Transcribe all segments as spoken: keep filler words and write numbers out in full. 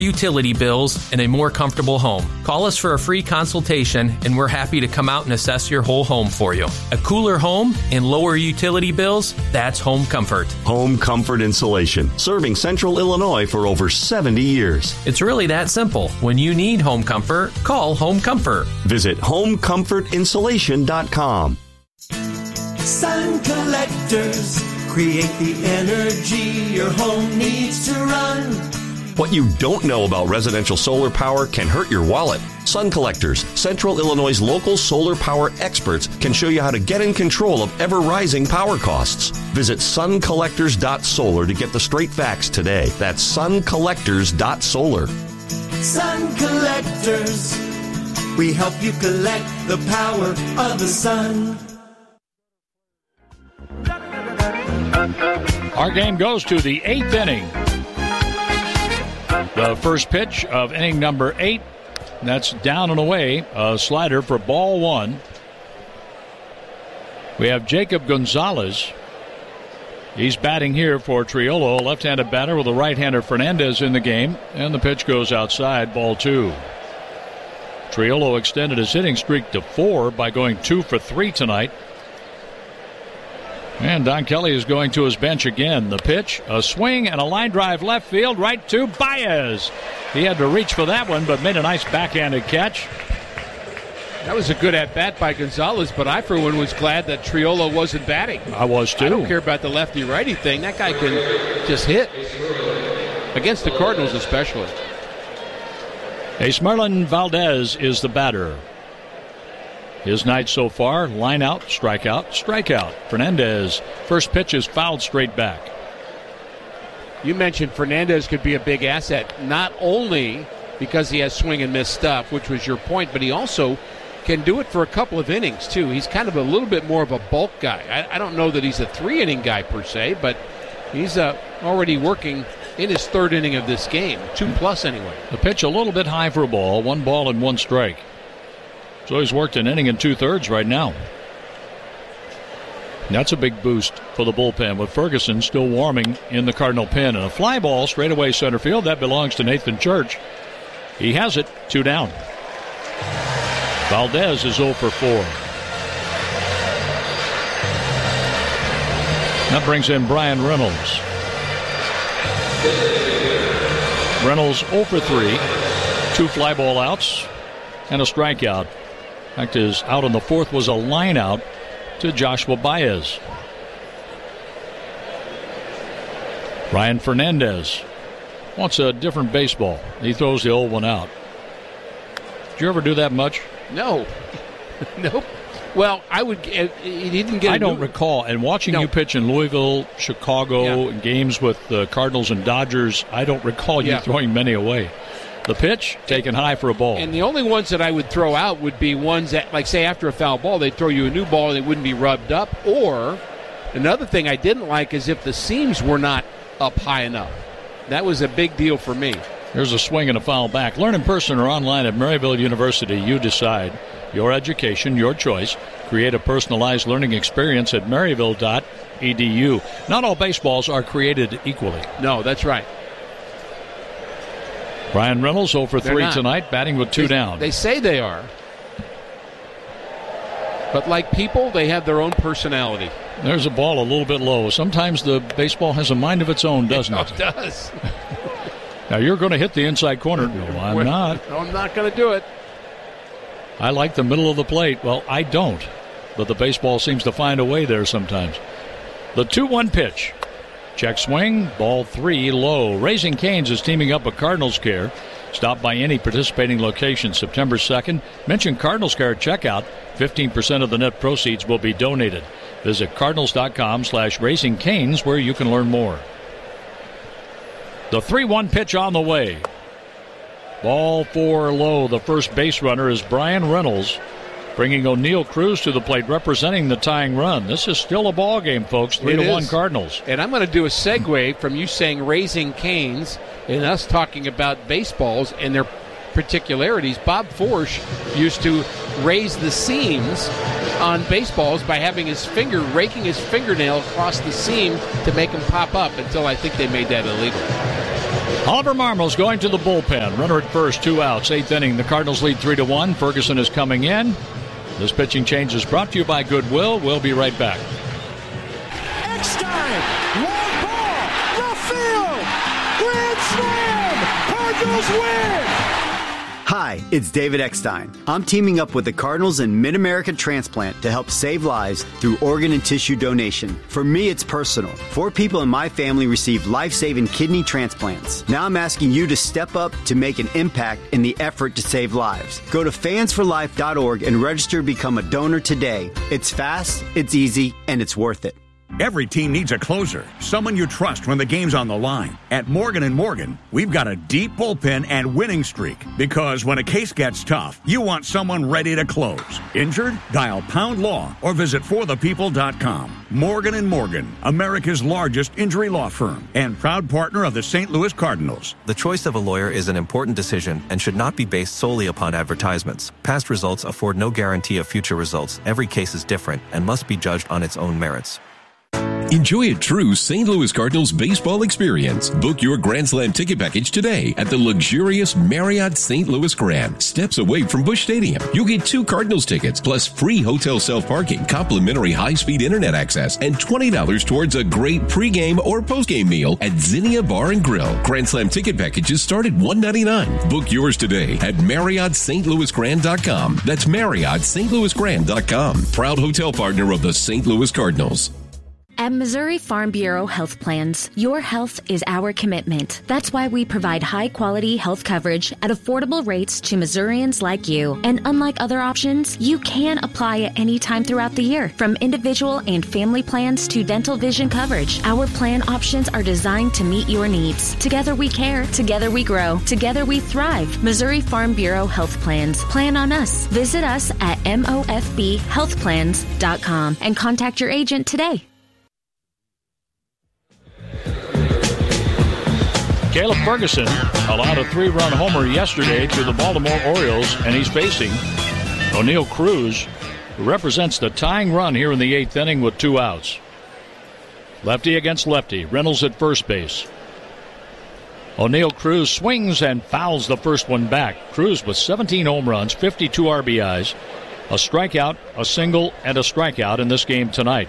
utility bills, and a more comfortable home. Call us for a free consultation, and we're happy to come out and assess your whole home for you. A cooler home and lower utility bills, that's home comfort. Home Comfort Insulation, serving Central Illinois for over seventy years. It's really that simple. When you need home comfort, call Home Comfort. Visit home comfort insulation dot com. Sun Collectors create the energy your home needs to run. What you don't know about residential solar power can hurt your wallet. Sun Collectors, Central Illinois' local solar power experts, can show you how to get in control of ever-rising power costs. Visit sun collectors dot solar to get the straight facts today. That's sun collectors dot solar. Sun Collectors, we help you collect the power of the sun. Our game goes to the eighth inning. The first pitch of inning number eight. That's down and away. A slider for ball one. We have Jacob Gonzalez. He's batting here for Triolo. Left-handed batter with a right-hander Fernandez in the game. And the pitch goes outside. Ball two. Triolo extended his hitting streak to four by going two for three tonight. And Don Kelly is going to his bench again. The pitch, a swing, and a line drive left field right to Baez. He had to reach for that one, but made a nice backhanded catch. That was a good at-bat by Gonzalez, but I, for one, was glad that Triolo wasn't batting. I was, too. I don't care about the lefty-righty thing. That guy can just hit. Against the Cardinals especially. Esmerlin Valdez is the batter. His night so far, line out, strikeout, strikeout. Fernandez, first pitch is fouled straight back. You mentioned Fernandez could be a big asset, not only because he has swing and miss stuff, which was your point, but he also can do it for a couple of innings, too. He's kind of a little bit more of a bulk guy. I, I don't know that he's a three-inning guy per se, but he's uh, already working in his third inning of this game, two-plus anyway. The pitch a little bit high for a ball, one ball and one strike. So he's worked an inning and two-thirds right now. That's a big boost for the bullpen with Ferguson still warming in the Cardinal pen. And a fly ball straight away center field. That belongs to Nathan Church. He has it. Two down. Valdez is oh for four. That brings in Brian Reynolds. Reynolds oh for three. Two fly ball outs and a strikeout. In fact, his out in the fourth was a line out to Joshua Baez. Ryan Fernandez wants a different baseball. He throws the old one out. Did you ever do that much? No. Nope. Well, I would. He didn't get. I a don't new, recall. And watching no. you pitch in Louisville, Chicago, Yeah. games with the Cardinals and Dodgers, I don't recall you Yeah. throwing many away. The pitch taken high for a ball. And the only ones that I would throw out would be ones that, like, say, after a foul ball, they'd throw you a new ball and it wouldn't be rubbed up. Or another thing I didn't like is if the seams were not up high enough. That was a big deal for me. There's a swing and a foul back. Learn in person or online at Maryville University. You decide. Your education, your choice. Create a personalized learning experience at maryville dot e d u. Not all baseballs are created equally. No, that's right. Brian Reynolds oh for three not. tonight, batting with two they, down. They say they are. But like people, they have their own personality. There's a ball a little bit low. Sometimes the baseball has a mind of its own, doesn't it? It does. Now you're going to hit the inside corner. No, I'm not. No, I'm not going to do it. I like the middle of the plate. Well, I don't. But the baseball seems to find a way there sometimes. The two one pitch. Check swing, ball three, low. Raising Cane's is teaming up with Cardinals Care. Stop by any participating location September second. Mention Cardinals Care at checkout. fifteen percent of the net proceeds will be donated. Visit cardinals.com slash Raising Cane's where you can learn more. The three one pitch on the way. Ball four low. The first base runner is Brian Reynolds, bringing O'Neill Cruz to the plate, representing the tying run. This is still a ball game, folks. Three It to one is. Cardinals. And I'm going to do a segue from you saying Raising Cane's and us talking about baseballs and their particularities. Bob Forsch used to raise the seams on baseballs by having his finger, raking his fingernail across the seam to make them pop up until I think they made that illegal. Oliver Marmol's going to the bullpen. Runner at first, two outs, eighth inning. The Cardinals lead three to one. Ferguson is coming in. This pitching change is brought to you by Goodwill. We'll be right back. Eckstein, long ball, left field, grand slam, Cardinals win. Hi, it's David Eckstein. I'm teaming up with the Cardinals and Mid-America Transplant to help save lives through organ and tissue donation. For me, it's personal. Four people in my family received life-saving kidney transplants. Now I'm asking you to step up to make an impact in the effort to save lives. Go to fans for life dot org and register to become a donor today. It's fast, it's easy, and it's worth it. Every team needs a closer, someone you trust when the game's on the line. At Morgan and Morgan, we've got a deep bullpen and winning streak, because when a case gets tough, you want someone ready to close. Injured? Dial Pound Law or visit for the people dot com. Morgan and Morgan, America's largest injury law firm and proud partner of the Saint Louis Cardinals. The choice of a lawyer is an important decision and should not be based solely upon advertisements. Past results afford no guarantee of future results. Every case is different and must be judged on its own merits. Enjoy a true Saint Louis Cardinals baseball experience. Book your Grand Slam ticket package today at the luxurious Marriott Saint Louis Grand, steps away from Busch Stadium. You'll get two Cardinals tickets plus free hotel self-parking, complimentary high-speed internet access, and twenty dollars towards a great pregame or postgame meal at Zinnia Bar and Grill. Grand Slam ticket packages start at one hundred ninety-nine dollars. Book yours today at Marriott Saint Louis Grand dot com. That's Marriott Saint Louis Grand dot com. Proud hotel partner of the Saint Louis Cardinals. At Missouri Farm Bureau Health Plans, your health is our commitment. That's why we provide high-quality health coverage at affordable rates to Missourians like you. And unlike other options, you can apply at any time throughout the year. From individual and family plans to dental vision coverage, our plan options are designed to meet your needs. Together we care. Together we grow. Together we thrive. Missouri Farm Bureau Health Plans. Plan on us. Visit us at M O F B health plans dot com and contact your agent today. Caleb Ferguson allowed a three-run homer yesterday to the Baltimore Orioles, and he's facing O'Neill Cruz, who represents the tying run here in the eighth inning with two outs. Lefty against lefty. Reynolds at first base. O'Neill Cruz swings and fouls the first one back. Cruz with seventeen home runs, fifty-two R B Is, a strikeout, a single, and a strikeout in this game tonight.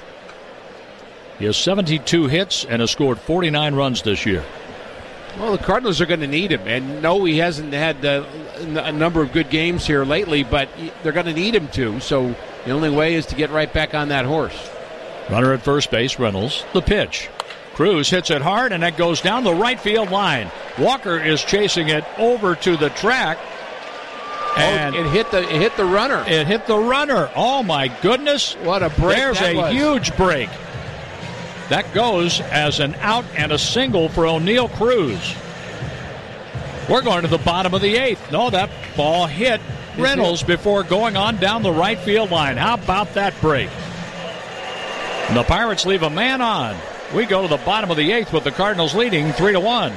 He has seventy-two hits and has scored forty-nine runs this year. Well, the Cardinals are going to need him. And no, he hasn't had uh, a number of good games here lately, but they're going to need him to. So the only way is to get right back on that horse. Runner at first base, Reynolds. The pitch. Cruz hits it hard, and that goes down the right field line. Walker is chasing it over to the track. And oh, it hit the it hit the runner. It hit the runner. Oh, my goodness. What a break. There's that a was. huge break. That goes as an out and a single for O'Neill Cruz. We're going to the bottom of the eighth. No, that ball hit Reynolds before going on down the right field line. How about that break? And the Pirates leave a man on. We go to the bottom of the eighth with the Cardinals leading three to one.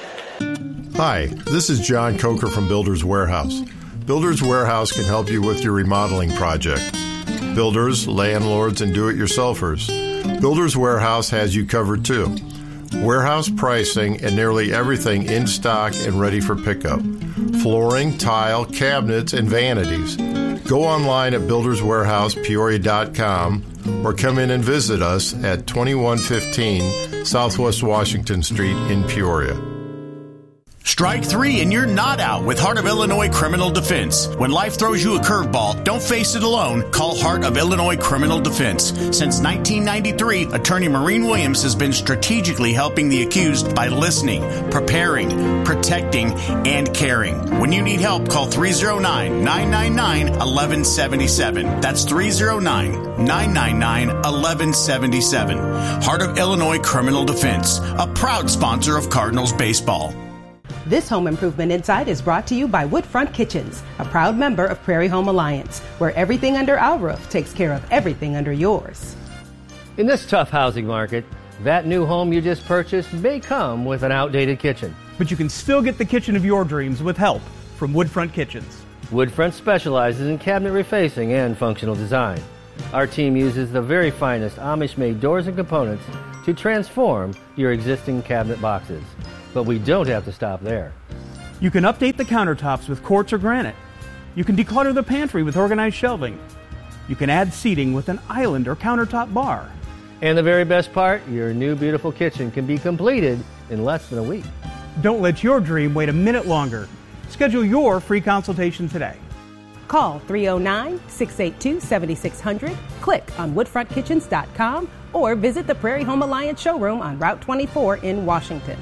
Hi, this is John Coker from Builders Warehouse. Builders Warehouse can help you with your remodeling projects. Builders, landlords, and do-it-yourselfers. Builders Warehouse has you covered too. Warehouse pricing and nearly everything in stock and ready for pickup. Flooring, tile, cabinets, and vanities. Go online at builders warehouse peoria dot com or come in and visit us at twenty-one fifteen Southwest Washington Street in Peoria. Strike three and you're not out with Heart of Illinois Criminal Defense. When life throws you a curveball, don't face it alone. Call Heart of Illinois Criminal Defense. Since nineteen ninety-three, Attorney Maureen Williams has been strategically helping the accused by listening, preparing, protecting, and caring. When you need help, call three oh nine, nine nine nine, one one seven seven. That's three oh nine, nine nine nine, one one seven seven. Heart of Illinois Criminal Defense, a proud sponsor of Cardinals baseball. This Home Improvement Insight is brought to you by Woodfront Kitchens, a proud member of Prairie Home Alliance, where everything under our roof takes care of everything under yours. In this tough housing market, that new home you just purchased may come with an outdated kitchen. But you can still get the kitchen of your dreams with help from Woodfront Kitchens. Woodfront specializes in cabinet refacing and functional design. Our team uses the very finest Amish-made doors and components to transform your existing cabinet boxes. But we don't have to stop there. You can update the countertops with quartz or granite. You can declutter the pantry with organized shelving. You can add seating with an island or countertop bar. And the very best part, your new beautiful kitchen can be completed in less than a week. Don't let your dream wait a minute longer. Schedule your free consultation today. Call three oh nine, six eight two, seven six zero zero, click on woodfront kitchens dot com, or visit the Prairie Home Alliance showroom on Route twenty-four in Washington.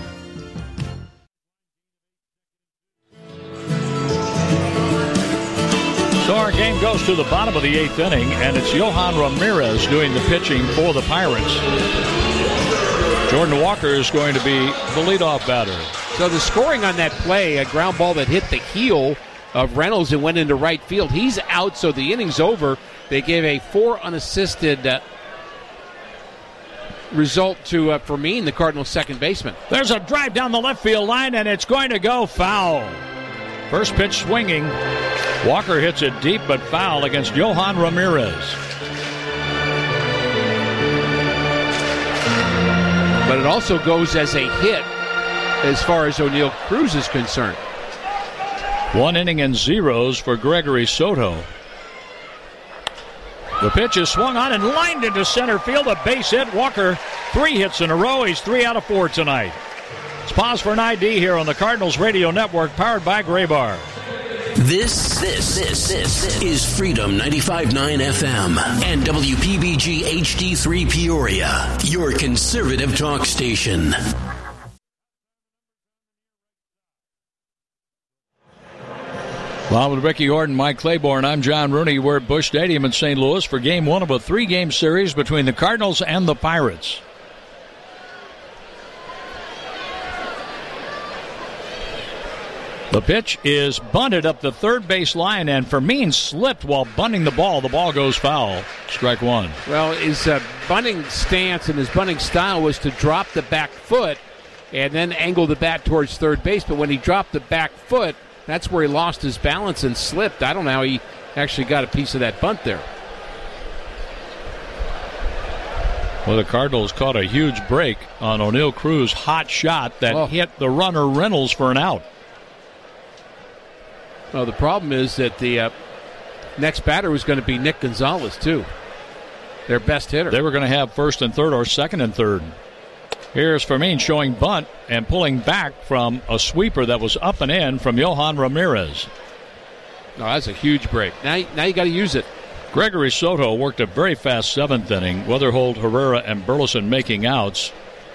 So our game goes to the bottom of the eighth inning, and it's Johan Ramirez doing the pitching for the Pirates. Jordan Walker is going to be the leadoff batter. So the scoring on that play, a ground ball that hit the heel of Reynolds and went into right field. He's out, so the inning's over. They gave a four unassisted uh, result to uh, Fermin, the Cardinals' second baseman. There's a drive down the left field line, and it's going to go foul. First pitch swinging. Walker hits it deep but foul against Johan Ramirez. But it also goes as a hit as far as O'Neill Cruz is concerned. One inning and zeros for Gregory Soto. The pitch is swung on and lined into center field. A base hit. Walker, three hits in a row. He's three out of four tonight. Let's pause for an I D here on the Cardinals Radio Network, powered by Graybar. This, this, this, this is Freedom ninety-five point nine F M and W P B G H D three Peoria, your conservative talk station. Well, with Ricky Horton, Mike Claiborne, I'm John Rooney. We're at Busch Stadium in Saint Louis for game one of a three-game series between the Cardinals and the Pirates. The pitch is bunted up the third base line, and Fermin slipped while bunting the ball. The ball goes foul. Strike one. Well, his uh, bunting stance and his bunting style was to drop the back foot and then angle the bat towards third base. But when he dropped the back foot, that's where he lost his balance and slipped. I don't know how he actually got a piece of that bunt there. Well, the Cardinals caught a huge break on O'Neill Cruz's hot shot that oh. hit the runner Reynolds for an out. Well, the problem is that the uh, next batter was going to be Nick Gonzalez, too. Their best hitter. They were going to have first and third or second and third. Here's Fermin showing bunt and pulling back from a sweeper that was up and in from Johan Ramirez. No, that's a huge break. Now, now you got to use it. Gregory Soto worked a very fast seventh inning. Weatherhold, Herrera, and Burleson making outs.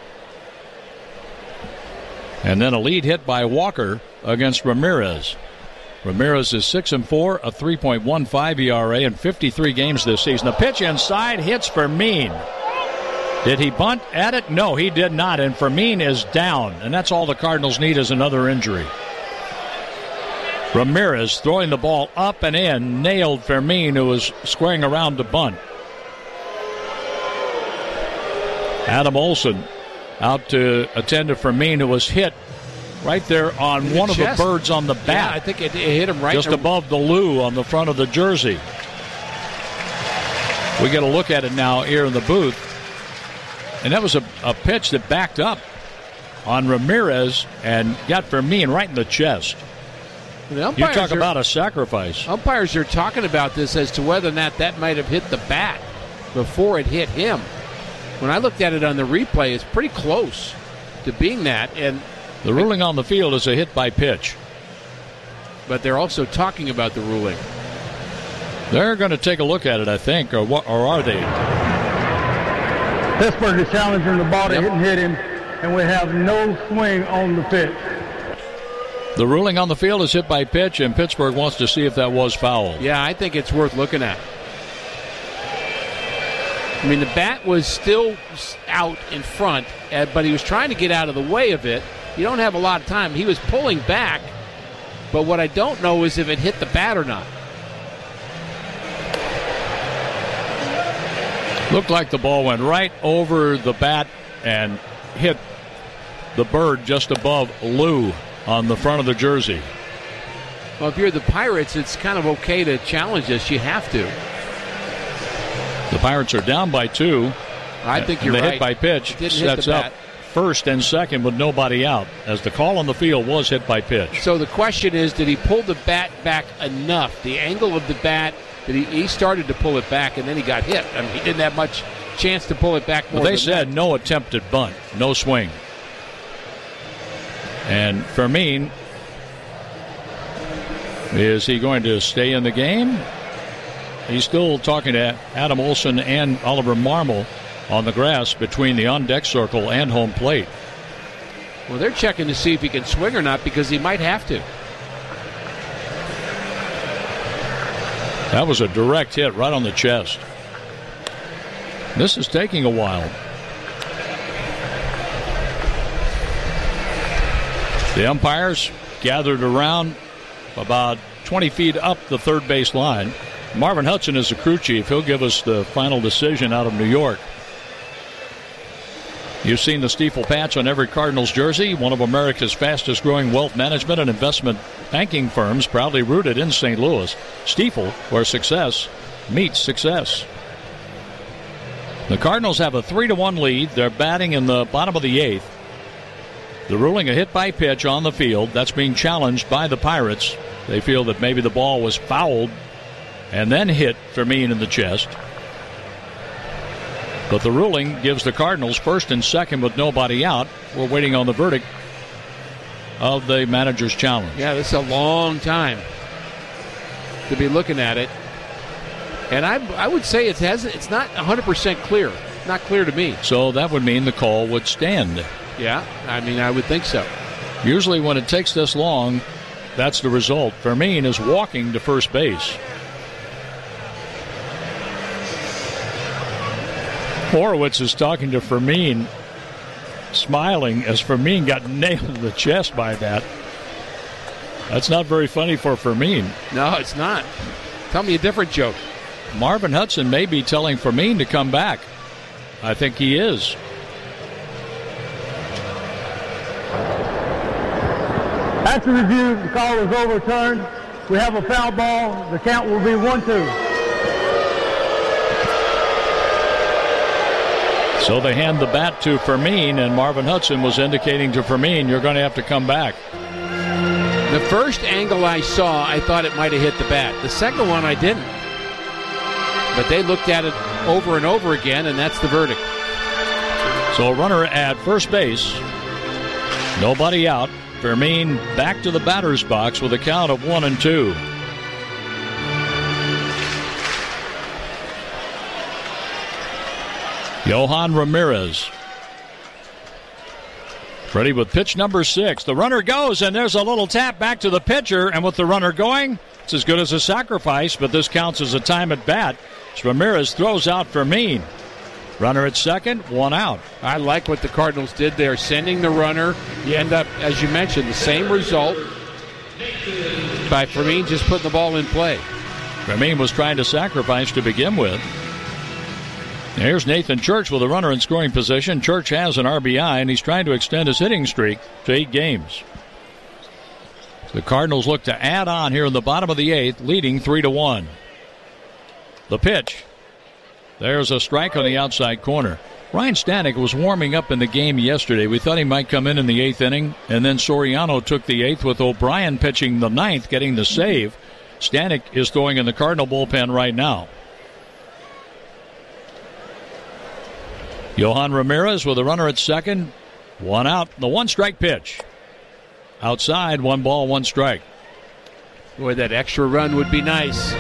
And then a lead hit by Walker against Ramirez. Ramirez is six and four, a three point one five E R A in fifty-three games this season. The pitch inside hits Fermin. Did he bunt at it? No, he did not, and Fermin is down, and that's all the Cardinals need is another injury. Ramirez throwing the ball up and in, nailed Fermin, who was squaring around to bunt. Adam Olson out to attend to Fermin, who was hit right there on the one chest. Of the birds on the bat. Yeah, I think it, it hit him right just above the Lou on the front of the jersey. We get a look at it now here in the booth. And that was a, a pitch that backed up on Ramirez and got Fermin right in the chest. The you talk are, about a sacrifice. Umpires are talking about this as to whether or not that might have hit the bat before it hit him. When I looked at it on the replay, it's pretty close to being that. And the ruling on the field is a hit by pitch. But they're also talking about the ruling. They're going to take a look at it, I think, or what, or are they? Pittsburgh is challenging the ball to yep. hit and hit him, and we have no swing on the pitch. The ruling on the field is hit by pitch, and Pittsburgh wants to see if that was foul. Yeah, I think it's worth looking at. I mean, the bat was still out in front, but he was trying to get out of the way of it. You don't have a lot of time. He was pulling back, but what I don't know is if it hit the bat or not. Looked like the ball went right over the bat and hit the bird just above Lou on the front of the jersey. Well, if you're the Pirates, it's kind of okay to challenge this. You have to. The Pirates are down by two. I think you're the right. hit by pitch it didn't sets hit the up bat. first and second with nobody out, as the call on the field was hit by pitch. So the question is, did he pull the bat back enough? The angle of the bat, did he, he started to pull it back, and then he got hit. I mean, he didn't have much chance to pull it back more But they than said that. no attempted bunt, no swing. And Fermin, is he going to stay in the game? He's still talking to Adam Olson and Oliver Marmol on the grass between the on-deck circle and home plate. Well, they're checking to see if he can swing or not, because he might have to. That was a direct hit right on the chest. This is taking a while. The umpires gathered around about twenty feet up the third base line. Marvin Hudson is the crew chief. He'll give us the final decision out of New York. You've seen the Stifel patch on every Cardinals jersey, one of America's fastest growing wealth management and investment banking firms, proudly rooted in Saint Louis. Stifel, where success meets success. The Cardinals have a three to one lead. They're batting in the bottom of the eighth. The ruling a hit by pitch on the field. That's being challenged by the Pirates. They feel that maybe the ball was fouled and then hit Fermin in the chest. But the ruling gives the Cardinals first and second with nobody out. We're waiting on the verdict of the manager's challenge. Yeah, this is a long time to be looking at it. And I I would say it has, it's not one hundred percent clear. Not clear to me. So that would mean the call would stand. Yeah, I mean, I would think so. Usually when it takes this long, that's the result. Fermin is walking to first base. Horowitz is talking to Fermin, smiling as Fermin got nailed in the chest by that. That's not very funny for Fermin. No, it's not. Tell me a different joke. Marvin Hudson may be telling Fermin to come back. I think he is. After review, the call is overturned. We have a foul ball. The count will be one two. So they hand the bat to Fermin, and Marvin Hudson was indicating to Fermin, you're going to have to come back. The first angle I saw, I thought it might have hit the bat. The second one, I didn't. But they looked at it over and over again, and that's the verdict. So a runner at first base, nobody out. Fermin back to the batter's box with a count of one and two. Yohan Ramirez ready with pitch number six. The runner goes, and there's a little tap back to the pitcher, and with the runner going, it's as good as a sacrifice, but this counts as a time at bat. So Ramirez throws out Fermin. Runner at second, one out. I like what the Cardinals did there, sending the runner. You end up, as you mentioned, the same result by Fermin just putting the ball in play. Fermin was trying to sacrifice to begin with. Here's Nathan Church with a runner in scoring position. Church has an R B I, and he's trying to extend his hitting streak to eight games. The Cardinals look to add on here in the bottom of the eighth, leading three to one. The pitch. There's a strike on the outside corner. Ryan Stanek was warming up in the game yesterday. We thought he might come in in the eighth inning, and then Soriano took the eighth with O'Brien pitching the ninth, getting the save. Stanek is throwing in the Cardinal bullpen right now. Yohan Ramirez with a runner at second. One out. The one-strike pitch. Outside, one ball, one strike. Boy, that extra run would be nice.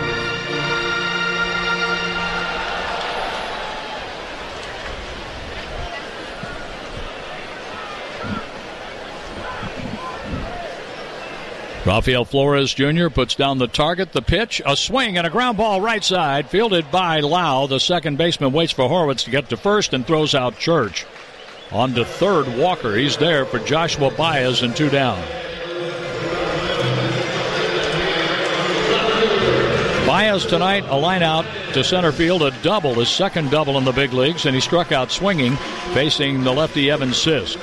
Rafael Flores Junior puts down the target, the pitch, a swing, and a ground ball right side, fielded by Lau. The second baseman waits for Horowitz to get to first and throws out Church. On to third, Walker. He's there for Joshua Baez, and two down. Baez tonight, a line out to center field, a double, his second double in the big leagues, and he struck out swinging, facing the lefty Evan Sisk.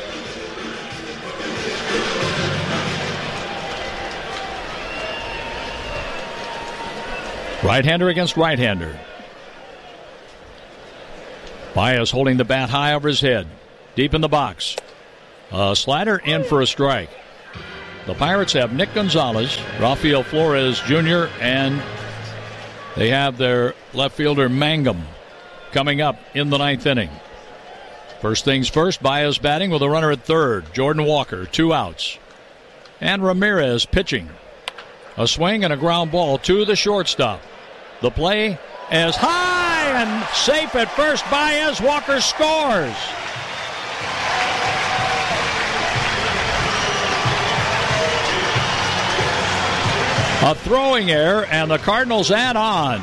Right-hander against right-hander. Baez holding the bat high over his head. Deep in the box. A slider in for a strike. The Pirates have Nick Gonzalez, Rafael Flores Junior, and they have their left fielder Mangum coming up in the ninth inning. First things first, Baez batting with a runner at third. Jordan Walker, two outs. And Ramirez pitching. A swing and a ground ball to the shortstop. The play is high and safe at first. Baez, Walker scores. A throwing error, and the Cardinals add on.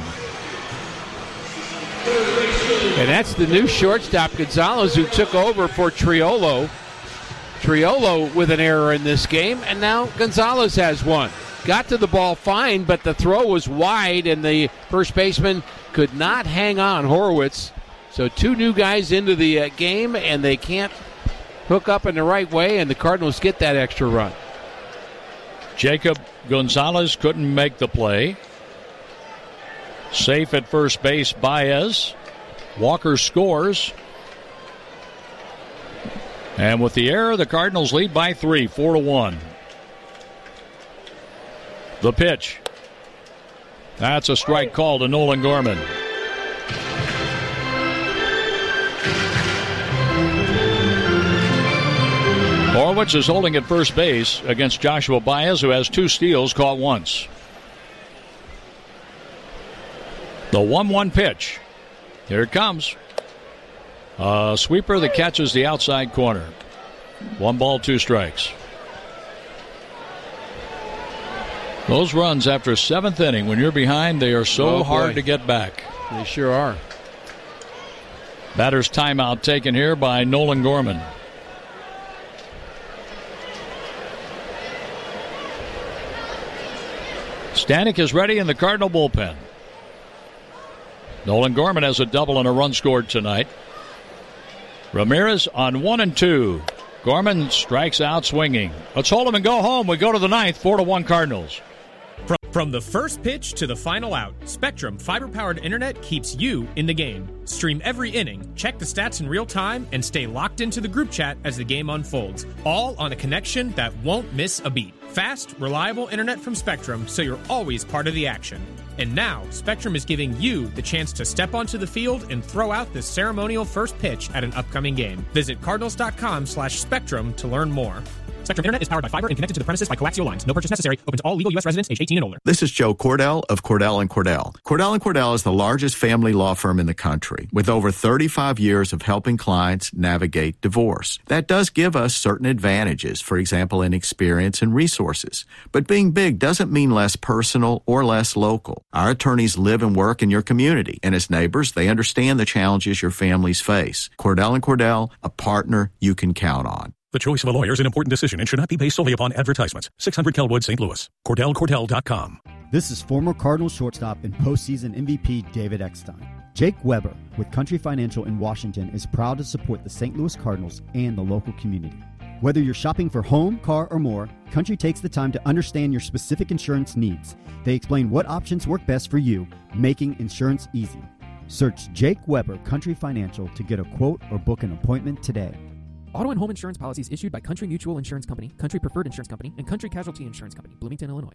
And that's the new shortstop, Gonzalez, who took over for Triolo. Triolo with an error in this game, and now Gonzalez has one. Got to the ball fine, but the throw was wide, and the first baseman could not hang on, Horwitz. So two new guys into the uh, game, and they can't hook up in the right way, and the Cardinals get that extra run. Jacob Gonzalez couldn't make the play. Safe at first base, Baez. Walker scores. And with the error, the Cardinals lead by three, four to one. The pitch. That's a strike call to Nolan Gorman. Horwitz is holding at first base against Joshua Baez, who has two steals, caught once. The one one pitch. Here it comes. A sweeper that catches the outside corner. One ball, two strikes. Those runs after seventh inning, when you're behind, they are so oh, hard boy. to get back. They sure are. Batter's timeout taken here by Nolan Gorman. Stanek is ready in the Cardinal bullpen. Nolan Gorman has a double and a run scored tonight. Ramirez on one and two. Gorman strikes out swinging. Let's hold him and go home. We go to the ninth, four to one Cardinals. From, from the first pitch to the final out, Spectrum fiber-powered internet keeps you in the game. Stream every inning, check the stats in real time, and stay locked into the group chat as the game unfolds. All on a connection that won't miss a beat. Fast, reliable internet from Spectrum, so you're always part of the action. And now, Spectrum is giving you the chance to step onto the field and throw out the ceremonial first pitch at an upcoming game. Visit Cardinals.com slash Spectrum to learn more. Spectrum Internet is powered by fiber and connected to the premises by coaxial lines. No purchase necessary. Open to all legal U S residents age eighteen and older. This is Joe Cordell of Cordell and Cordell. Cordell and Cordell is the largest family law firm in the country with over thirty-five years of helping clients navigate divorce. That does give us certain advantages, for example, in experience and resources. But being big doesn't mean less personal or less local. Our attorneys live and work in your community, and as neighbors, they understand the challenges your families face. Cordell and Cordell, a partner you can count on. The choice of a lawyer is an important decision and should not be based solely upon advertisements. six hundred Kelwood, Saint Louis. Cordell Cordell dot com. This is former Cardinals shortstop and postseason M V P David Eckstein. Jake Weber with Country Financial in Washington is proud to support the Saint Louis Cardinals and the local community. Whether you're shopping for home, car, or more, Country takes the time to understand your specific insurance needs. They explain what options work best for you, making insurance easy. Search Jake Weber Country Financial to get a quote or book an appointment today. Auto and home insurance policies issued by Country Mutual Insurance Company, Country Preferred Insurance Company, and Country Casualty Insurance Company, Bloomington, Illinois.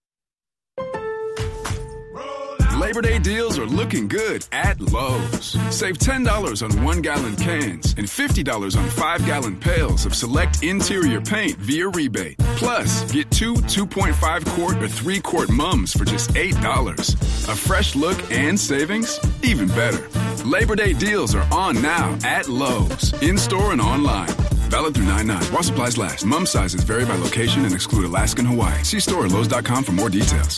Labor Day deals are looking good at Lowe's. Save ten dollars on one-gallon cans and fifty dollars on five-gallon pails of select interior paint via rebate. Plus, get two two point five quart or three quart mums for just eight dollars. A fresh look and savings? Even better. Labor Day deals are on now at Lowe's, in-store and online. Valid through nine nine. While supplies last. Mum sizes vary by location and exclude Alaska and Hawaii. See store at Lowe's dot com for more details.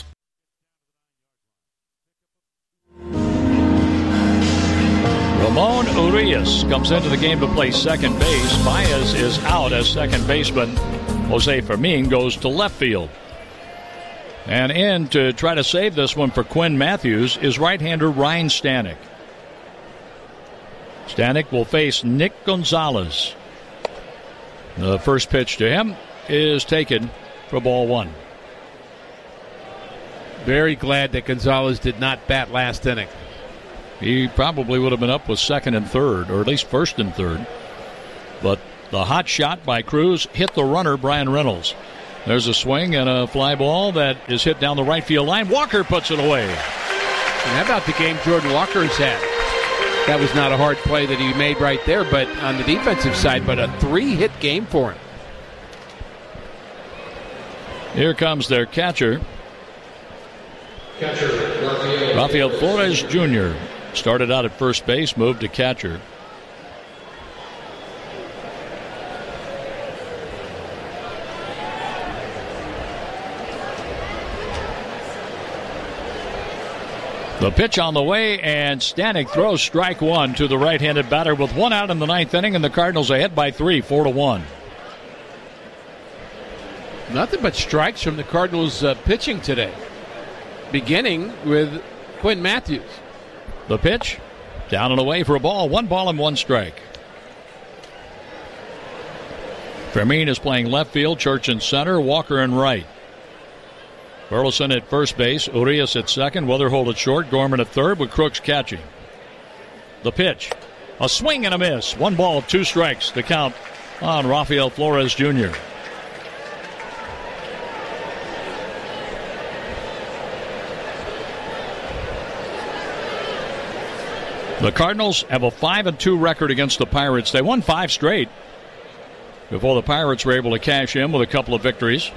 Ramon Urias comes into the game to play second base. Baez is out as second baseman. Jose Fermin goes to left field. And in to try to save this one for Quinn Matthews is right-hander Ryan Stanek. Stanek will face Nick Gonzalez. The first pitch to him is taken for ball one. Very glad that Gonzalez did not bat last inning. He probably would have been up with second and third, or at least first and third. But The hot shot by Cruz hit the runner, Brian Reynolds. There's a swing and a fly ball that is hit down the right field line. Walker puts it away. And how about the game Jordan Walker's had? That was not a hard play that he made right there, but on the defensive side, but a three-hit game for him. Here comes their catcher. Catcher, Rafael. Rafael Flores Junior started out at first base, moved to catcher. The pitch on the way, and Stanek throws strike one to the right-handed batter with one out in the ninth inning, and the Cardinals ahead by three, four to one. Nothing but strikes from the Cardinals uh, pitching today, beginning with Quinn Matthews. The pitch, down and away for a ball, one ball and one strike. Fermin is playing left field, Church in center, Walker in right. Burleson at first base, Urias at second, Weatherholt at short, Gorman at third with Crooks catching. The pitch, a swing and a miss. One ball, two strikes, the count on Rafael Flores Junior The Cardinals have a five and two record against the Pirates. They won five straight before the Pirates were able to cash in with a couple of victories.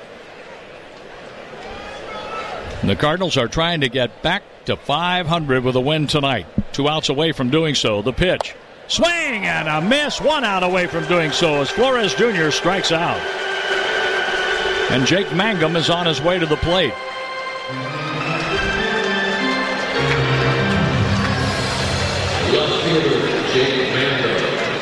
And the Cardinals are trying to get back to five hundred with a win tonight. Two outs away from doing so. The pitch. Swing and a miss. One out away from doing so as Flores Junior strikes out. And Jake Mangum is on his way to the plate. Left fielder, Jake Mangum.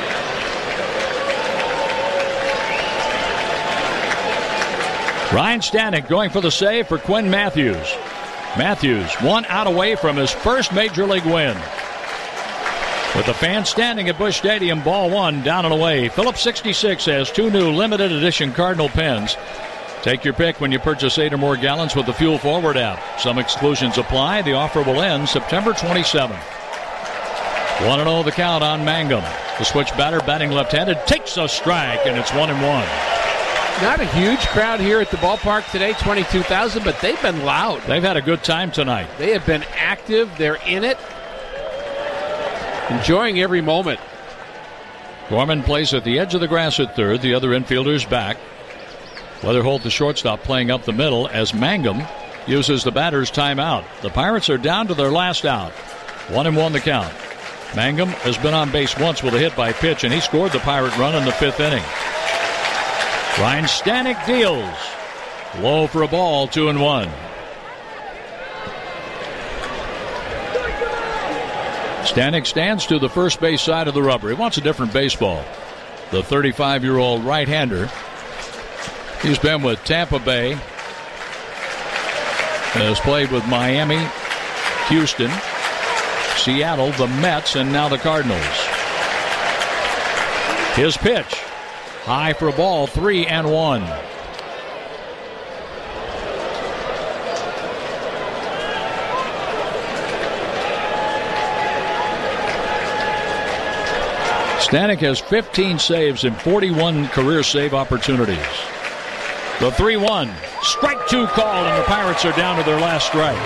Ryan Stanek going for the save for Quinn Matthews. Matthews, one out away from his first major league win. With the fans standing at Busch Stadium, ball one, down and away. Phillips sixty-six has two new limited edition Cardinal pens. Take your pick when you purchase eight or more gallons with the Fuel Forward app. Some exclusions apply. The offer will end September twenty-seventh. one and oh the count on Mangum. The switch batter batting left-handed takes a strike, and it's one and one. Not a huge crowd here at the ballpark today, twenty-two thousand, but they've been loud. They've had a good time tonight. They have been active. They're in it. Enjoying every moment. Gorman plays at the edge of the grass at third. The other infielders back. Weatherholt, the shortstop, playing up the middle as Mangum uses the batter's timeout. The Pirates are down to their last out. One and one the count. Mangum has been on base once with a hit by pitch, and he scored the Pirate run in the fifth inning. Ryan Stanek deals. Low for a ball, two and one. Stanek stands to the first base side of the rubber. He wants a different baseball. The thirty-five-year-old right-hander. He's been with Tampa Bay. Has played with Miami, Houston, Seattle, the Mets, and now the Cardinals. His pitch. High for a ball, three and one. Stanek has fifteen saves and forty-one career save opportunities. The three one. Strike two called, and the Pirates are down to their last strike.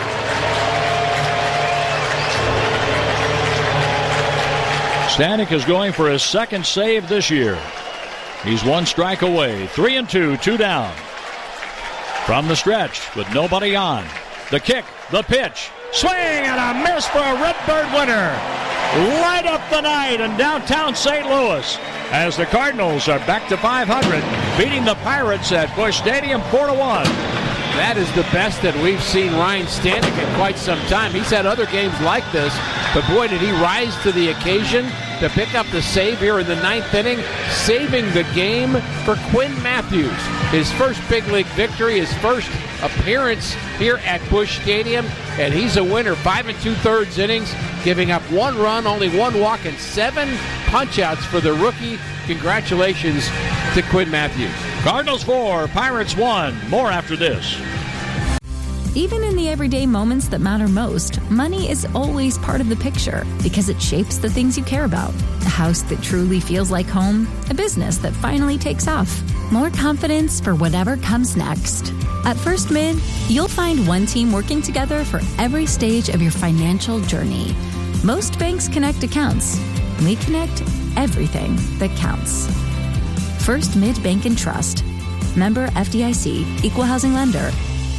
Stanek is going for his second save this year. He's one strike away. Three and two, two down. From the stretch with nobody on. The kick, the pitch. Swing and a miss for a Redbird winner. Light up the night in downtown Saint Louis as the Cardinals are back to five hundred, beating the Pirates at Busch Stadium four to one. That is the best that we've seen Ryan Stanek in quite some time. He's had other games like this, but boy, did he rise to the occasion to pick up the save here in the ninth inning, saving the game for Quinn Matthews. His first big league victory, his first appearance here at Busch Stadium, and he's a winner. Five and two-thirds innings, giving up one run, only one walk, and seven punch-outs for the rookie. Congratulations to Quinn Matthews. Cardinals four, Pirates one. More after this. Even in the everyday moments that matter most, money is always part of the picture because it shapes the things you care about. house that truly feels like home, a business that finally takes off, more confidence for whatever comes next. At First Mid, you'll find one team working together for every stage of your financial journey. Most banks connect accounts. We connect everything that counts. First Mid Bank and Trust. Member F D I C, Equal Housing Lender.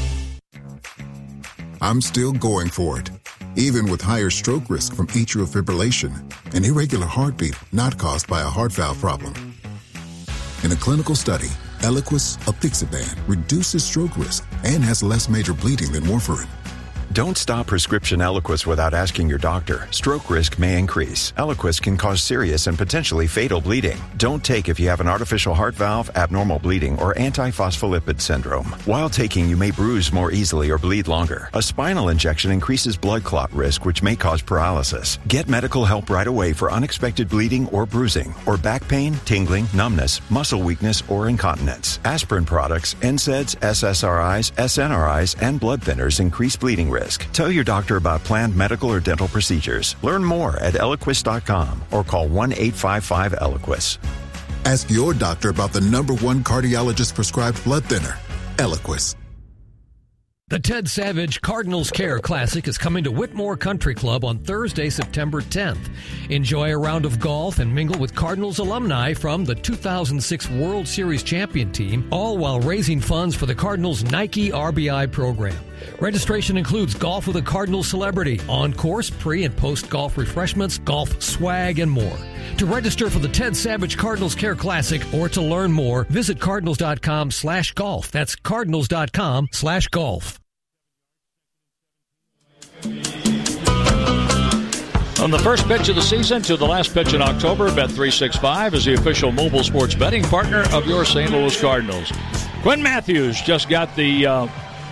I'm still going for it, even with higher stroke risk from atrial fibrillation, an irregular heartbeat not caused by a heart valve problem. In a clinical study, Eliquis, apixaban, reduces stroke risk and has less major bleeding than warfarin. Don't stop prescription Eliquis without asking your doctor. Stroke risk may increase. Eliquis can cause serious and potentially fatal bleeding. Don't take if you have an artificial heart valve, abnormal bleeding, or antiphospholipid syndrome. While taking, you may bruise more easily or bleed longer. A spinal injection increases blood clot risk, which may cause paralysis. Get medical help right away for unexpected bleeding or bruising, or back pain, tingling, numbness, muscle weakness, or incontinence. Aspirin products, N SAIDs, S S R Is, S N R Is, and blood thinners increase bleeding risk. Tell your doctor about planned medical or dental procedures. Learn more at Eliquis dot com or call one eight five five Eliquis. Ask your doctor about the number one cardiologist prescribed blood thinner, Eliquis. The Ted Savage Cardinals Care Classic is coming to Whitmore Country Club on Thursday, September tenth. Enjoy a round of golf and mingle with Cardinals alumni from the two thousand six World Series champion team, all while raising funds for the Cardinals Nike R B I program. Registration includes golf with a Cardinals celebrity, on-course, pre- and post-golf refreshments, golf swag, and more. To register for the Ted Savage Cardinals Care Classic or to learn more, visit cardinals.com slash golf. That's cardinals.com slash golf. From the first pitch of the season to the last pitch in October, Bet three sixty-five is the official mobile sports betting partner of your Saint Louis Cardinals. Quinn Matthews just got the uh,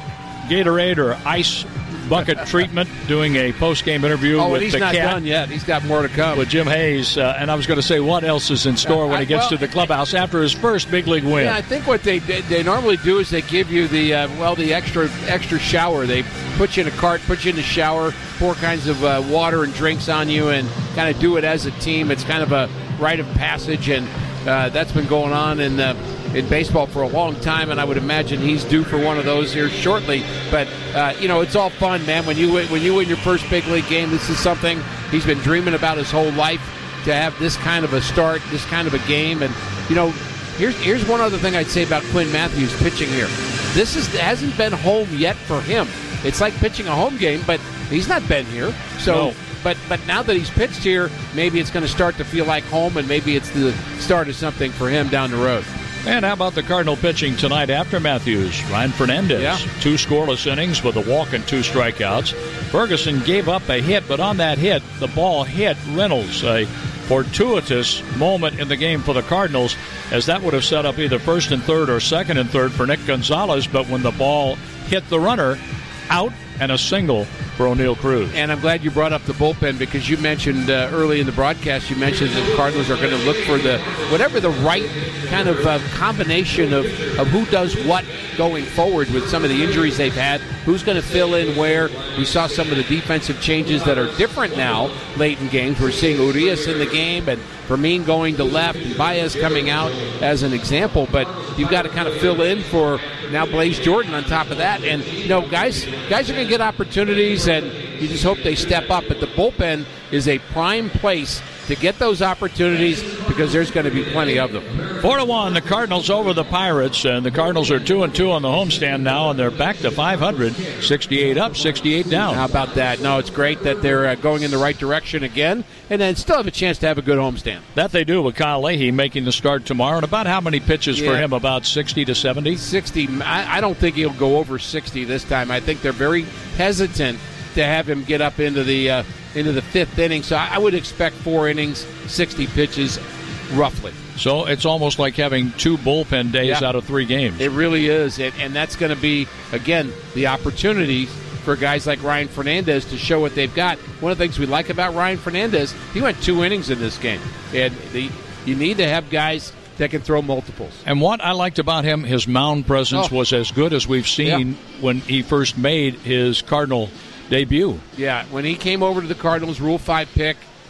Gatorade or ice bucket treatment doing a post-game interview oh, with he's the not Cat. done yet. He's got more to come. With Jim Hayes. Uh, and I was going to say, what else is in store when he gets well, to the clubhouse after his first big league win? Yeah, I think what they they normally do is they give you the, uh, well, the extra extra shower. They put you in a cart, put you in the shower, pour kinds of uh, water and drinks on you, and kind of do it as a team. It's kind of a rite of passage, and uh, that's been going on in uh, in baseball for a long time, and I would imagine he's due for one of those here shortly. But uh, you know, it's all fun, man. When you when you win your first big league game, this is something he's been dreaming about his whole life, to have this kind of a start, this kind of a game. And you know, here's here's one other thing I'd say about Quinn Matthews pitching here. This is hasn't been home yet for him. It's like pitching a home game, but he's not been here. So. No. But but now that he's pitched here, maybe it's going to start to feel like home, and maybe it's the start of something for him down the road. And how about the Cardinal pitching tonight after Matthews? Ryan Fernandez, yeah. two scoreless innings with a walk and two strikeouts. Ferguson gave up a hit, but on that hit, the ball hit Reynolds. A fortuitous moment in the game for the Cardinals, as that would have set up either first and third or second and third for Nick Gonzalez. But when the ball hit the runner, out and a single for O'Neill Cruz. And I'm glad you brought up the bullpen, because you mentioned uh, early in the broadcast, you mentioned that the Cardinals are going to look for the whatever the right kind of uh, combination of, of who does what going forward with some of the injuries they've had, who's going to fill in where. We saw some of the defensive changes that are different now late in games. We're seeing Urias in the game and Fermin going to left and Baez coming out as an example, but you've got to kind of fill in for now Blaze Jordan on top of that. And, you know, guys guys are going to get opportunities, and you just hope they step up. But the bullpen is a prime place to get those opportunities, because there's going to be plenty of them. Four to one, the Cardinals over the Pirates, and the Cardinals are two and two on the homestand now, and they're back to five hundred, sixty-eight up, sixty-eight down. How about that? No, it's great that they're uh, going in the right direction again, and then still have a chance to have a good homestand. That they do, with Kyle Leahy making the start tomorrow. And about how many pitches yeah. for him? About sixty to seventy? sixty. I, I don't think he'll go over sixty this time. I think they're very hesitant to have him get up into the uh, into the fifth inning. So I, I would expect four innings, sixty pitches, roughly. So it's almost like having two bullpen days yeah. out of three games. It really is. And, and that's going to be, again, the opportunity for guys like Ryan Fernandez to show what they've got. One of the things we like about Ryan Fernandez, he went two innings in this game. And the, you need to have guys that can throw multiples. And what I liked about him, his mound presence oh. was as good as we've seen yeah. when he first made his Cardinal debut. Yeah, when he came over to the Cardinals, Rule five pick,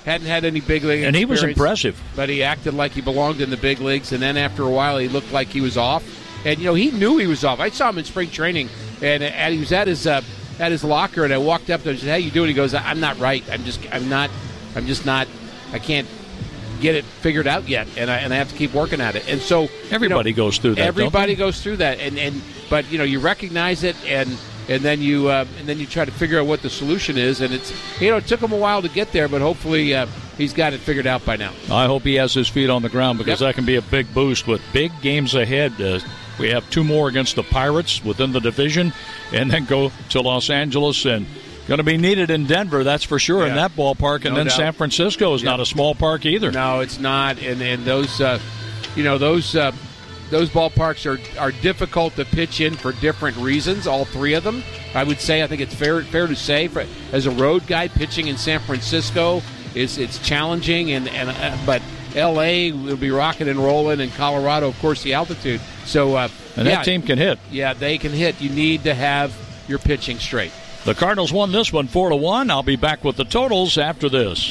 hadn't had any big league and he was impressive. But he acted like he belonged in the big leagues, and then after a while he looked like he was off. And, you know, he knew he was off. I saw him in spring training, and, and he was at his uh, at his locker, and I walked up to him and said, "How you doing?" He goes, "I'm not right. I'm just I'm not I'm just not I can't get it figured out yet, and I and I have to keep working at it." And so everybody you know, goes through that. Everybody don't they? goes through that, and, and but you know you recognize it, and and then you uh, and then you try to figure out what the solution is, and it's you know it took him a while to get there, but hopefully uh, he's got it figured out by now. I hope he has his feet on the ground because yep. that can be a big boost with big games ahead. Uh, we have two more against the Pirates within the division, and then go to Los Angeles and. Going to be needed in Denver, that's for sure, yeah. in that ballpark. And no then doubt. San Francisco is yep. not a small park either. No, it's not. And and those, uh, you know, those uh, those ballparks are, are difficult to pitch in for different reasons. All three of them, I would say. I think it's fair fair to say, for, as a road guy, pitching in San Francisco is it's challenging. And and uh, but L A will be rocking and rolling, and Colorado, of course, the altitude. So uh, and yeah, that team can hit. Yeah, they can hit. You need to have your pitching straight. The Cardinals won this one four to one. I'll be back with the totals after this.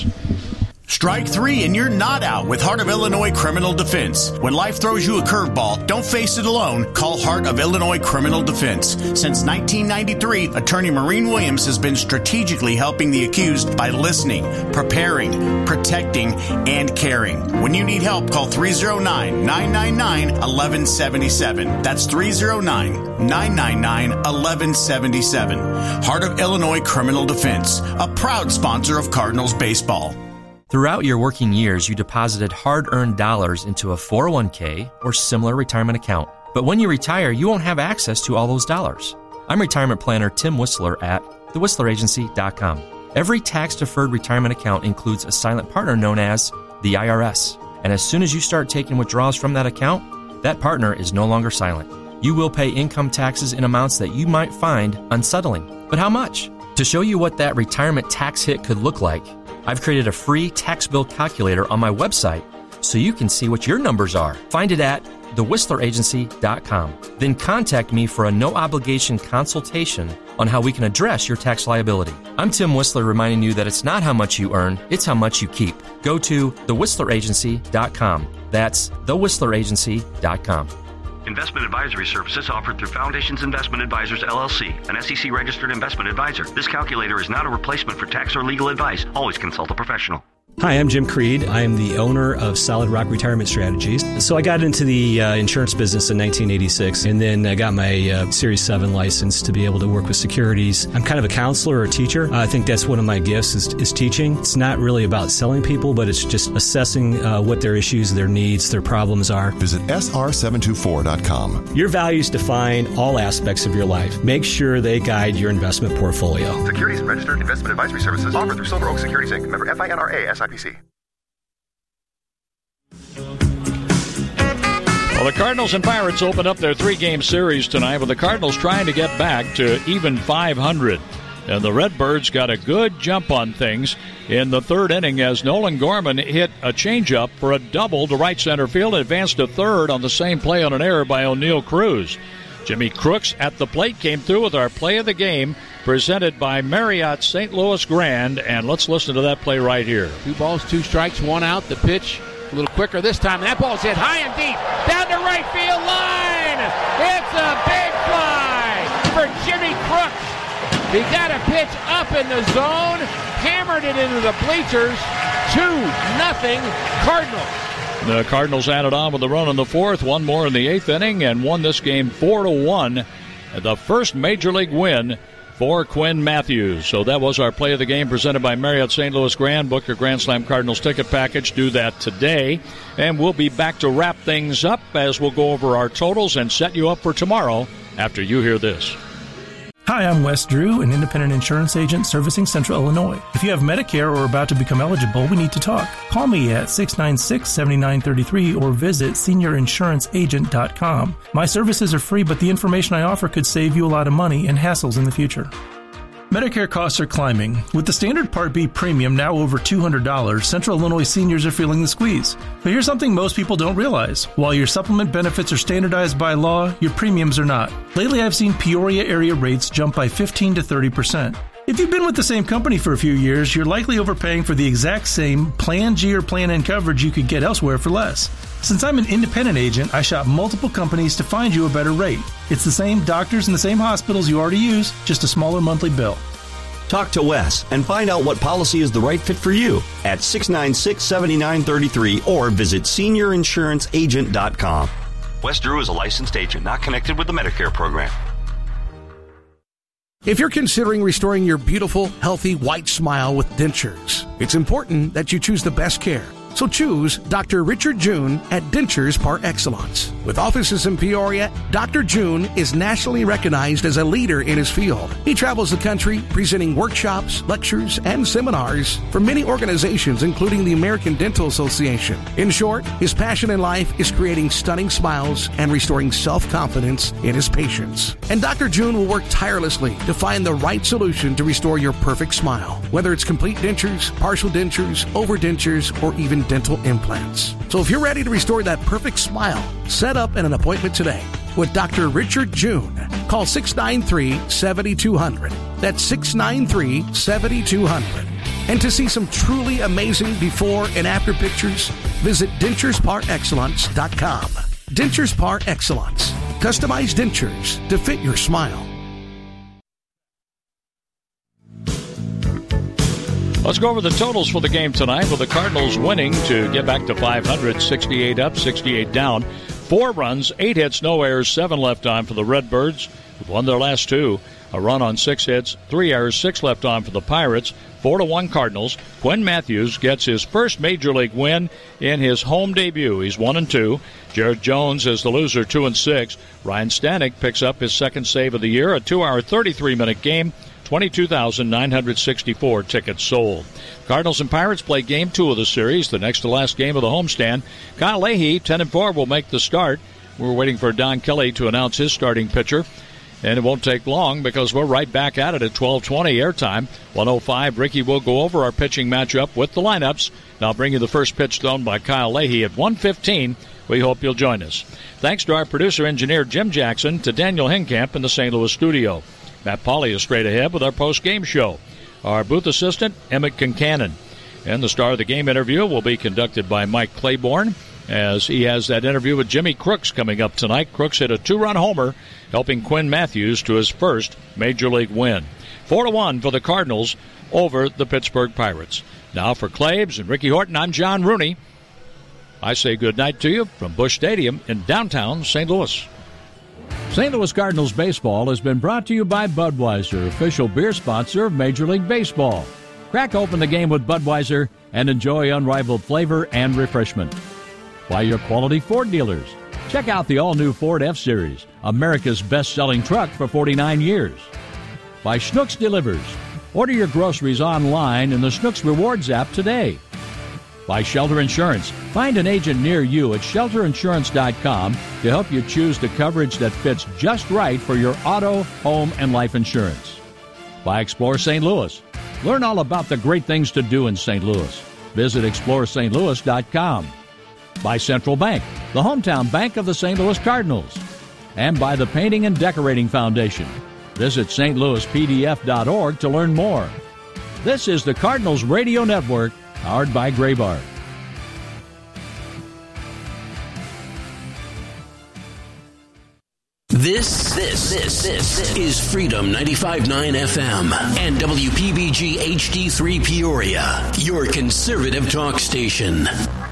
Strike three and you're not out with Heart of Illinois Criminal Defense. When life throws you a curveball, don't face it alone. Call Heart of Illinois Criminal Defense. Since nineteen ninety-three, attorney Maureen Williams has been strategically helping the accused by listening, preparing, protecting, and caring. When you need help, call three oh nine, nine nine nine, one one seven seven. That's three oh nine, nine nine nine, one one seven seven. Heart of Illinois Criminal Defense, a proud sponsor of Cardinals baseball. Throughout your working years, you deposited hard-earned dollars into a four oh one k or similar retirement account. But when you retire, you won't have access to all those dollars. I'm retirement planner Tim Whistler at the whistler agency dot com. Every tax-deferred retirement account includes a silent partner known as the I R S. And as soon as you start taking withdrawals from that account, that partner is no longer silent. You will pay income taxes in amounts that you might find unsettling. But how much? To show you what that retirement tax hit could look like, I've created a free tax bill calculator on my website so you can see what your numbers are. Find it at the whistler agency dot com. Then contact me for a no-obligation consultation on how we can address your tax liability. I'm Tim Whistler reminding you that it's not how much you earn, it's how much you keep. Go to the whistler agency dot com. That's the whistler agency dot com. Investment advisory services offered through Foundations Investment Advisors, L L C, an S E C-registered investment advisor. This calculator is not a replacement for tax or legal advice. Always consult a professional. Hi, I'm Jim Creed. I'm the owner of Solid Rock Retirement Strategies. So I got into the uh, insurance business in nineteen eighty-six, and then I got my uh, Series seven license to be able to work with securities. I'm kind of a counselor or a teacher. Uh, I think that's one of my gifts is, is teaching. It's not really about selling people, but it's just assessing uh, what their issues, their needs, their problems are. Visit S R seven two four dot com. Your values define all aspects of your life. Make sure they guide your investment portfolio. Securities and registered investment advisory services offered through Silver Oak Securities Incorporated. Member F I N R A S I P C. Well, the Cardinals and Pirates open up their three-game series tonight, with the Cardinals trying to get back to even five hundred. And the Redbirds got a good jump on things in the third inning as Nolan Gorman hit a changeup for a double to right center field and advanced to third on the same play on an error by O'Neill Cruz. Jimmy Crooks at the plate came through with our play of the game, presented by Marriott Saint Louis Grand, and let's listen to that play right here. Two balls, two strikes, one out. The pitch a little quicker this time. That ball's hit high and deep down the right field line. It's a big fly for Jimmy Crooks. He got a pitch up in the zone, hammered it into the bleachers. two nothing Cardinals. The Cardinals added on with a run in the fourth, one more in the eighth inning, and won this game four to one. The first Major League win for Quinn Matthews. So that was our play of the game presented by Marriott Saint Louis Grand. Book your Grand Slam Cardinals ticket package. Do that today. And we'll be back to wrap things up as we'll go over our totals and set you up for tomorrow after you hear this. Hi, I'm Wes Drew, an independent insurance agent servicing Central Illinois. If you have Medicare or are about to become eligible, we need to talk. Call me at six nine six, seven nine three three or visit senior insurance agent dot com. My services are free, but the information I offer could save you a lot of money and hassles in the future. Medicare costs are climbing. With the standard Part B premium now over two hundred dollars, Central Illinois seniors are feeling the squeeze. But here's something most people don't realize. While your supplement benefits are standardized by law, your premiums are not. Lately, I've seen Peoria area rates jump by fifteen to thirty percent. If you've been with the same company for a few years, you're likely overpaying for the exact same Plan G or Plan N coverage you could get elsewhere for less. Since I'm an independent agent, I shop multiple companies to find you a better rate. It's the same doctors and the same hospitals you already use, just a smaller monthly bill. Talk to Wes and find out what policy is the right fit for you at six nine six, seven nine three three or visit senior insurance agent dot com. Wes Drew is a licensed agent not connected with the Medicare program. If you're considering restoring your beautiful, healthy, white smile with dentures, it's important that you choose the best care. So choose Doctor Richard June at Dentures Par Excellence. With offices in Peoria, Doctor June is nationally recognized as a leader in his field. He travels the country presenting workshops, lectures, and seminars for many organizations, including the American Dental Association. In short, his passion in life is creating stunning smiles and restoring self-confidence in his patients. And Doctor June will work tirelessly to find the right solution to restore your perfect smile, whether it's complete dentures, partial dentures, overdentures, or even dental implants. So if you're ready to restore that perfect smile, set up an appointment today with Doctor Richard June. Call six nine three, seven two zero zero. That's six nine three, seven two zero zero. And to see some truly amazing before and after pictures, visit dentures par excellence dot com. Dentures Par Excellence. Customized dentures to fit your smile. Let's go over the totals for the game tonight, with the Cardinals winning to get back to five hundred, sixty-eight up, sixty-eight down. Four runs, eight hits, no errors, seven left on for the Redbirds, who won their last two. A run on six hits, three errors, six left on for the Pirates. Four to one Cardinals. Quinn Matthews gets his first Major League win in his home debut. He's one and two. Jared Jones is the loser, two and six. Ryan Stanek picks up his second save of the year. A two-hour, thirty-three minute game. twenty-two thousand nine hundred sixty-four tickets sold. Cardinals and Pirates play game two of the series, the next to last game of the homestand. Kyle Leahy, ten and four, will make the start. We're waiting for Don Kelly to announce his starting pitcher, and it won't take long because we're right back at it at twelve twenty airtime. one oh five, Ricky will go over our pitching matchup with the lineups. Now bring you the first pitch thrown by Kyle Leahy at one fifteen. We hope you'll join us. Thanks to our producer-engineer Jim Jackson, to Daniel Hinkamp in the Saint Louis studio. Matt Pauley is straight ahead with our post-game show. Our booth assistant, Emmett Kincannon. And the Star of the Game interview will be conducted by Mike Claiborne, as he has that interview with Jimmy Crooks coming up tonight. Crooks hit a two-run homer, helping Quinn Matthews to his first Major League win. four to one for the Cardinals over the Pittsburgh Pirates. Now for Claibs and Ricky Horton, I'm John Rooney. I say good night to you from Busch Stadium in downtown Saint Louis. Saint Louis Cardinals baseball has been brought to you by Budweiser, official beer sponsor of Major League Baseball. Crack open the game with Budweiser and enjoy unrivaled flavor and refreshment. By your quality Ford dealers. Check out the all-new Ford F-Series, America's best-selling truck for forty-nine years. By Schnucks Delivers. Order your groceries online in the Schnucks Rewards app today. By Shelter Insurance. Find an agent near you at shelter insurance dot com to help you choose the coverage that fits just right for your auto, home, and life insurance. By Explore Saint Louis. Learn all about the great things to do in Saint Louis. Visit explore st louis dot com. By Central Bank, the hometown bank of the Saint Louis Cardinals. And by the Painting and Decorating Foundation. Visit s t louis p d f dot org to learn more. This is the Cardinals Radio Network, powered by Graybar. This, this, this, this is Freedom ninety-five point nine F M and W P B G H D three Peoria, your conservative talk station.